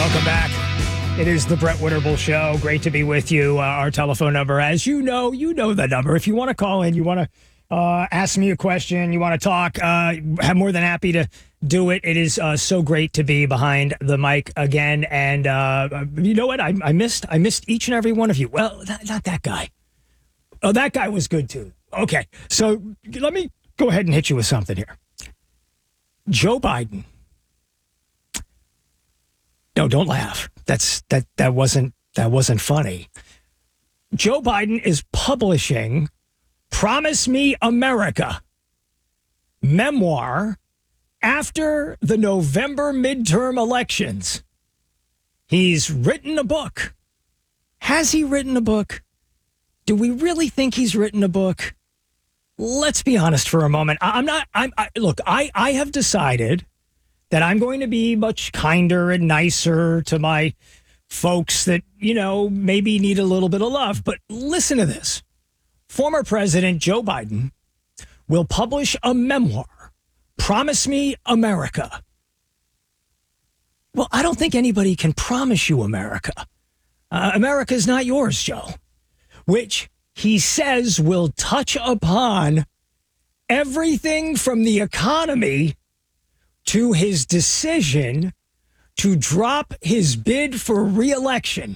Welcome back. It is the Brett Winterble Show. Great to be with you. Our telephone number, as you know the number. If you want to call in, you want to ask me a question, you want to talk, I'm more than happy to do it. It is so great to be behind the mic again. And you know what? I missed each and every one of you. Well, not that guy. Oh, that guy was good too. Okay, so let me go ahead and hit you with something here. Joe Biden. No, don't laugh. That wasn't funny. Joe Biden is publishing Promise Me America memoir after the November midterm elections. He's written a book. Has he written a book? Do we really think he's written a book? Let's be honest for a moment. I have decided that I'm going to be much kinder and nicer to my folks that, maybe need a little bit of love. But listen to this. Former President Joe Biden will publish a memoir, Promise Me America. Well, I don't think anybody can promise you America. America is not yours, Joe, which he says will touch upon everything from the economy to his decision to drop his bid for re-election.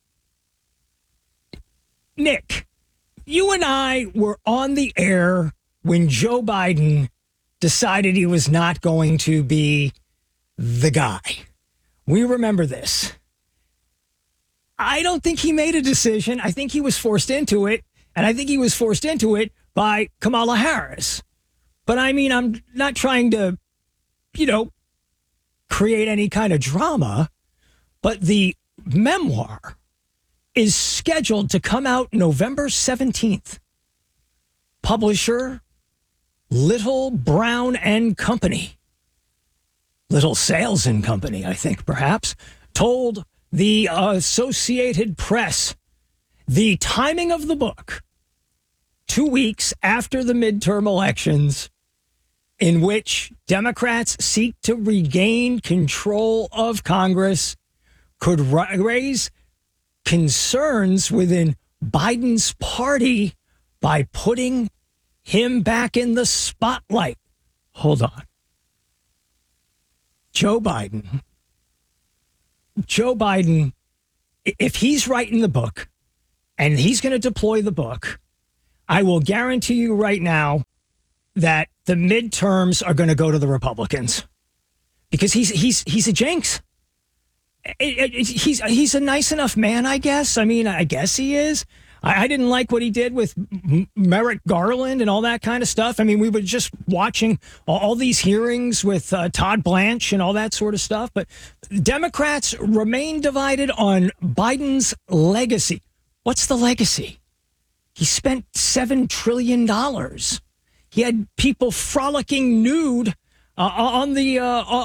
Nick, you and I were on the air when Joe Biden decided he was not going to be the guy. We remember this. I don't think he made a decision. I think he was forced into it, and I think he was forced into it by Kamala Harris. But I mean, I'm not trying to create any kind of drama, but the memoir is scheduled to come out November 17th. Publisher, Little Brown and Company. Little Sales and Company, I think, perhaps, told the Associated Press the timing of the book 2 weeks after the midterm elections, in which Democrats seek to regain control of Congress, could raise concerns within Biden's party by putting him back in the spotlight. Hold on. Joe Biden, if he's writing the book and he's going to deploy the book, I will guarantee you right now that the midterms are going to go to the Republicans, because he's a jinx. He's a nice enough man, I guess. I mean, I guess he is. I didn't like what he did with Merrick Garland and all that kind of stuff. I mean, we were just watching all these hearings with Todd Blanche and all that sort of stuff. But Democrats remain divided on Biden's legacy. What's the legacy? He spent $7 trillion. He had people frolicking nude on the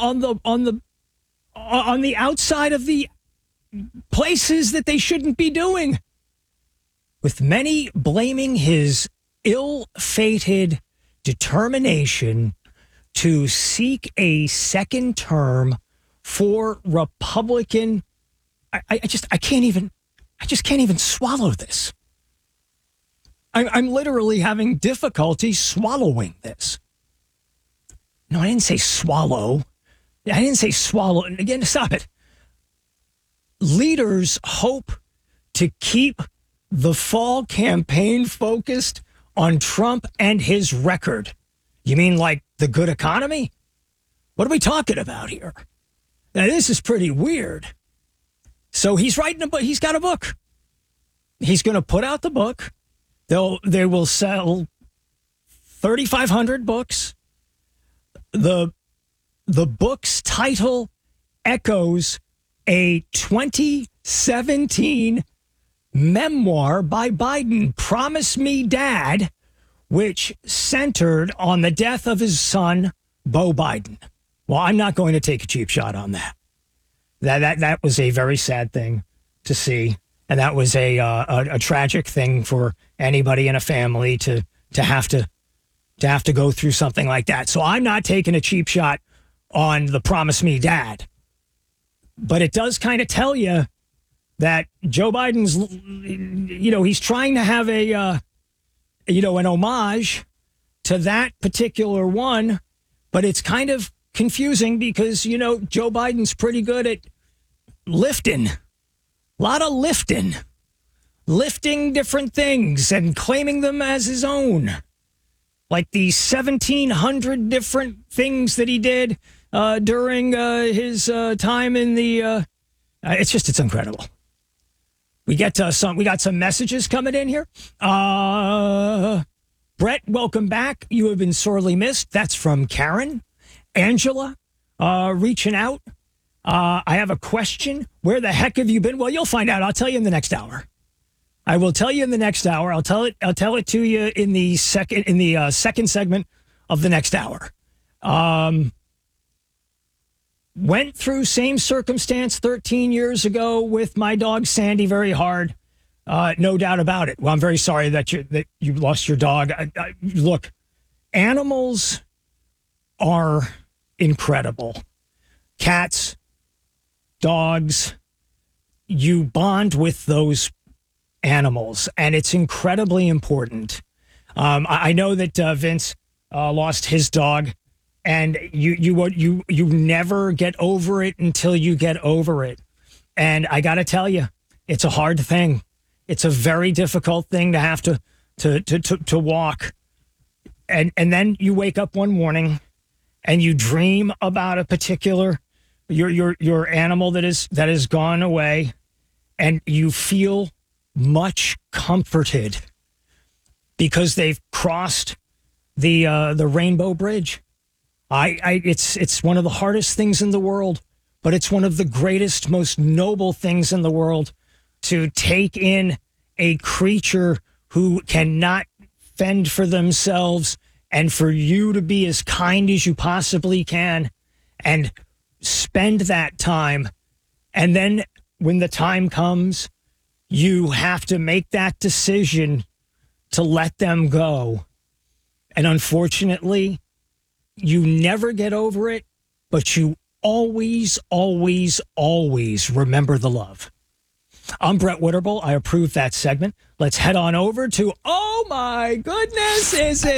outside of the places that they shouldn't be doing, with many blaming his ill-fated determination to seek a second term for Republican. I just can't even swallow this. I'm literally having difficulty swallowing this. No, I didn't say swallow. I didn't say swallow. And again, stop it. Leaders hope to keep the fall campaign focused on Trump and his record. You mean like the good economy? What are we talking about here? Now, this is pretty weird. So he's writing a book. He's got a book. He's going to put out the book. They will sell 3,500 books. The book's title echoes a 2017 memoir by Biden, Promise Me Dad, which centered on the death of his son, Beau Biden. Well, I'm not going to take a cheap shot on that. That was a very sad thing to see. And that was a tragic thing for anybody in a family to have to go through something like that. So I'm not taking a cheap shot on the Promise Me Dad. But it does kind of tell you that Joe Biden's, he's trying to have an homage to that particular one, but it's kind of confusing because, Joe Biden's pretty good at lifting, a lot of lifting different things and claiming them as his own. Like the 1,700 different things that he did during his time in the, it's incredible. We got some messages coming in here. Brett, welcome back. You have been sorely missed. That's from Karen. Angela, reaching out. I have a question. Where the heck have you been? Well, you'll find out. I'll tell you in the next hour. I will tell you in the next hour. I'll tell it to you in the second segment of the next hour. Went through same circumstance 13 years ago with my dog Sandy. Very hard, no doubt about it. Well, I'm very sorry that you lost your dog. Look, animals are incredible. Cats, dogs, you bond with those animals, and it's incredibly important. I know that Vince lost his dog, and you never get over it until you get over it. And I got to tell you, it's a hard thing. It's a very difficult thing to have to walk. And then you wake up one morning and you dream about a particular your animal that is gone away, and you feel much comforted because they've crossed the Rainbow Bridge. It's one of the hardest things in the world, but it's one of the greatest, most noble things in the world to take in a creature who cannot fend for themselves, and for you to be as kind as you possibly can and spend that time. And then when the time comes, you have to make that decision to let them go. And unfortunately, you never get over it, but you always, always, always remember the love. I'm Brett Witterbull. I approve that segment. Let's head on over to, oh my goodness,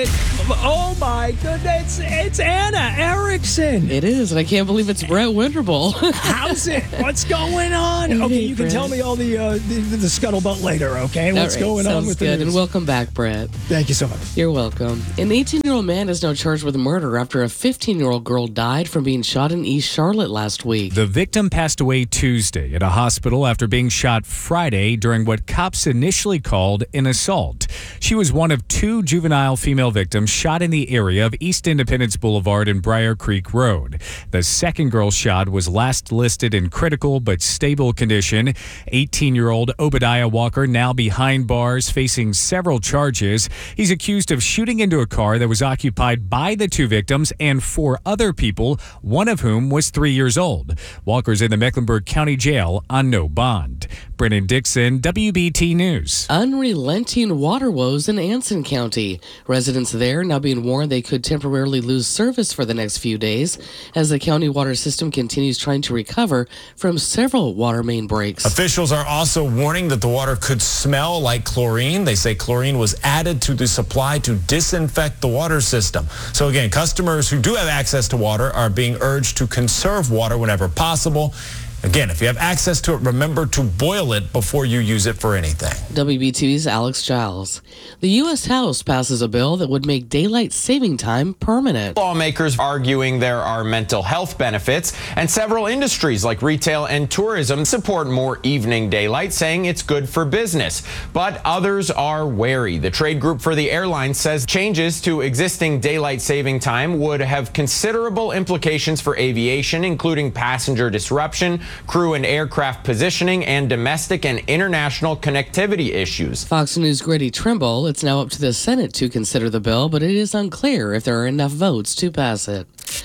it's Anna Erickson. It is, and I can't believe it's Brett Witterbull. How's it? What's going on? Okay, you can tell me all the scuttlebutt later, okay? What's going on with the news? And welcome back, Brett. Thank you so much. You're welcome. An 18-year-old man is now charged with murder after a 15-year-old girl died from being shot in East Charlotte last week. The victim passed away Tuesday at a hospital after being shot Friday during what cops initially called an assault. She was one of two juvenile female victims shot in the area of East Independence Boulevard and Briar Creek Road. The second girl shot was last listed in critical but stable condition. 18-year-old Obadiah Walker now behind bars facing several charges. He's accused of shooting into a car that was occupied by the two victims and four other people, one of whom was 3 years old. Walker's in the Mecklenburg County Jail on no bond. Brennan Dixon, WBT News. Unrelenting water woes in Anson County. Residents there now being warned they could temporarily lose service for the next few days as the county water system continues trying to recover from several water main breaks. Officials are also warning that the water could smell like chlorine. They say chlorine was added to the supply to disinfect the water system. So again, customers who do have access to water are being urged to conserve water whenever possible. Again, if you have access to it, remember to boil it before you use it for anything. WBTV's Alex Giles. The U.S. House passes a bill that would make daylight saving time permanent. Lawmakers arguing there are mental health benefits, and several industries like retail and tourism support more evening daylight, saying it's good for business. But others are wary. The trade group for the airlines says changes to existing daylight saving time would have considerable implications for aviation, including passenger disruption, crew and aircraft positioning, and domestic and international connectivity issues. Fox News' Grady Trimble. It's now up to the Senate to consider the bill, but it is unclear if there are enough votes to pass it.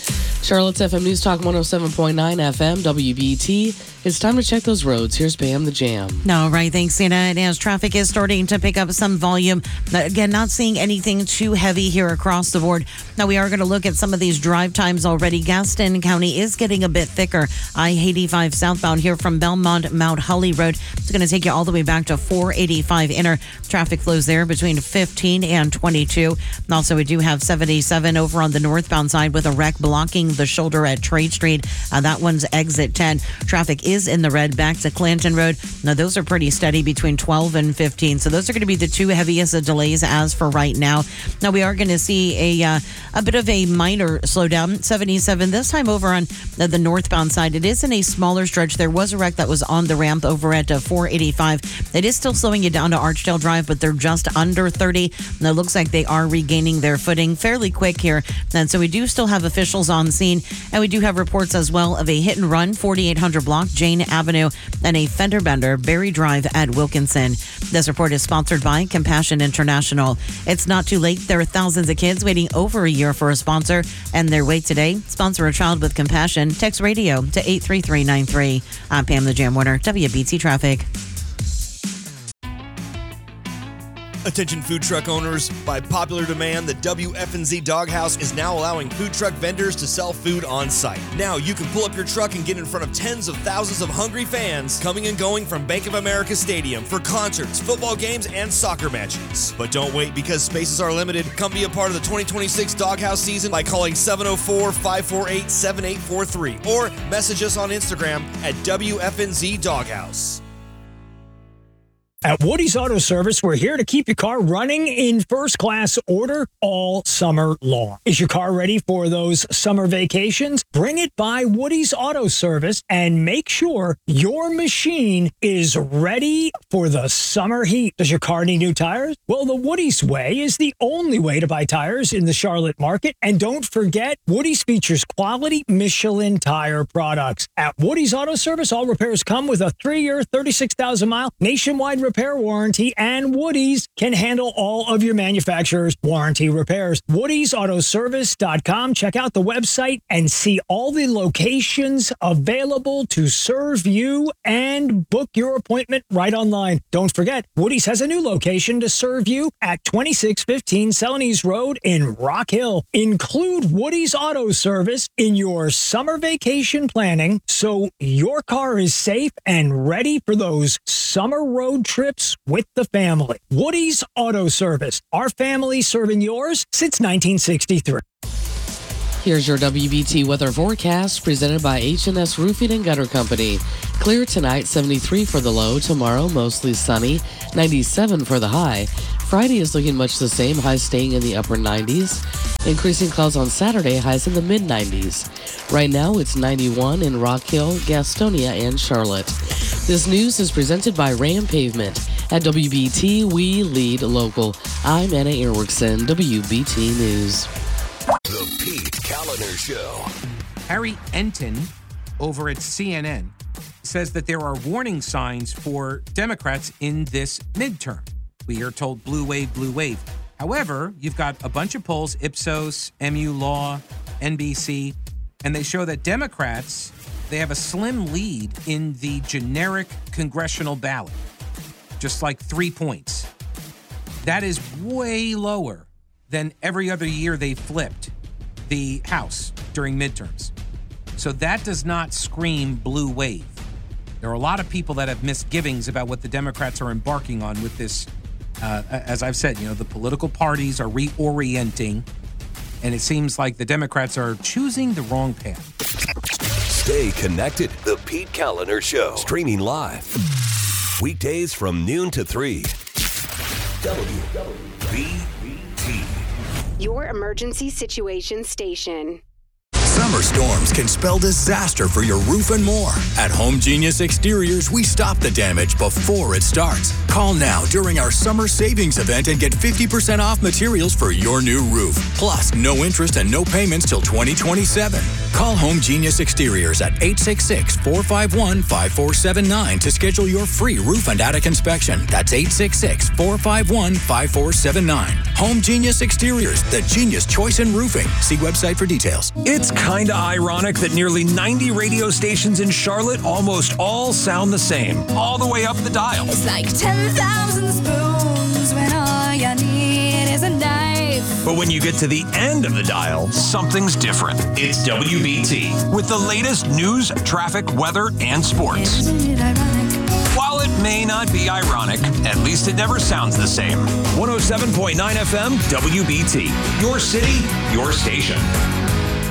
Charlotte's FM News Talk 107.9 FM, WBT. It's time to check those roads. Here's Pam the Jam. All right, thanks, Santa. And as traffic is starting to pick up some volume, again, not seeing anything too heavy here across the board. Now, we are going to look at some of these drive times already. Gaston County is getting a bit thicker. I-85 southbound here from Belmont, Mount Holly Road. It's going to take you all the way back to 485 inner. Traffic flows there between 15 and 22. And also, we do have 77 over on the northbound side with a wreck blocking the shoulder at Trade Street. That one's exit 10. Traffic is in the red back to Clanton Road. Now, those are pretty steady between 12 and 15. So those are going to be the two heaviest delays as for right now. Now, we are going to see a bit of a minor slowdown. 77 this time over on the northbound side. It is in a smaller stretch. There was a wreck that was on the ramp over at 485. It is still slowing you down to Archdale Drive, but they're just under 30. And it looks like they are regaining their footing fairly quick here. And so we do still have officials on scene, and we do have reports as well of a hit and run 4800 block Jane Avenue and a fender bender Berry Drive at Wilkinson. This report is sponsored by Compassion International. It's not too late. There are thousands of kids waiting over a year for a sponsor, and their wait today. Sponsor a child with compassion. Text radio to 83393. I'm Pam the Jam Warner, WBT Traffic. Attention food truck owners, by popular demand, the WFNZ Doghouse is now allowing food truck vendors to sell food on site. Now you can pull up your truck and get in front of tens of thousands of hungry fans coming and going from Bank of America Stadium for concerts, football games, and soccer matches. But don't wait, because spaces are limited. Come be a part of the 2026 Doghouse season by calling 704-548-7843 or message us on Instagram at WFNZ Doghouse. At Woody's Auto Service, we're here to keep your car running in first-class order all summer long. Is your car ready for those summer vacations? Bring it by Woody's Auto Service and make sure your machine is ready for the summer heat. Does your car need new tires? Well, the Woody's way is the only way to buy tires in the Charlotte market. And don't forget, Woody's features quality Michelin tire products. At Woody's Auto Service, all repairs come with a 3-year, 36,000-mile nationwide repair warranty, and Woody's can handle all of your manufacturer's warranty repairs. Woody'sAutoservice.com. Check out the website and see all the locations available to serve you and book your appointment right online. Don't forget, Woody's has a new location to serve you at 2615 Celanese Road in Rock Hill. Include Woody's Auto Service in your summer vacation planning so your car is safe and ready for those summer road trips with the family. Woody's Auto Service. Our family serving yours since 1963. Here's your WBT weather forecast presented by H&S Roofing and Gutter Company. Clear tonight, 73 for the low. Tomorrow, mostly sunny, 97 for the high. Friday is looking much the same, highs staying in the upper 90s. Increasing clouds on Saturday, highs in the mid-90s. Right now, it's 91 in Rock Hill, Gastonia, and Charlotte. This news is presented by Ram Pavement. At WBT, we lead local. I'm Anna Earwickson, WBT News. The Pete Kaliner Show. Harry Enton over at CNN says that there are warning signs for Democrats in this midterm. We are told blue wave, blue wave. However, you've got a bunch of polls, Ipsos, MU Law, NBC, and they show that Democrats, they have a slim lead in the generic congressional ballot, just like 3 points. That is way lower than every other year they flipped the House during midterms. So that does not scream blue wave. There are a lot of people that have misgivings about what the Democrats are embarking on with this. As I've said, the political parties are reorienting, and it seems like the Democrats are choosing the wrong path. Stay connected. The Pete Kaliner Show. Streaming live. Weekdays from noon to 3. WBT. Your emergency situation station. Summer storms can spell disaster for your roof and more. At Home Genius Exteriors, we stop the damage before it starts. Call now during our summer savings event and get 50% off materials for your new roof. Plus, no interest and no payments till 2027. Call Home Genius Exteriors at 866-451-5479 to schedule your free roof and attic inspection. That's 866-451-5479. Home Genius Exteriors, the genius choice in roofing. See website for details. It's kinda ironic that nearly 90 radio stations in Charlotte almost all sound the same, all the way up the dial? It's like 10,000 spoons when all you need is a knife. But when you get to the end of the dial, something's different. It's WBT with the latest news, traffic, weather, and sports. Isn't it ironic? While it may not be ironic, at least it never sounds the same. 107.9 FM, WBT. Your city, your station.